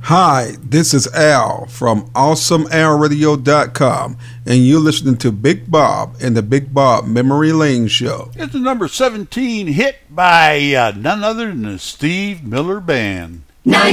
Hi, this is Al from AwesomeAlRadio.com, and you're listening to Big Bob and the Big Bob Memory Lane Show. It's the number 17 hit by none other than the Steve Miller Band. 9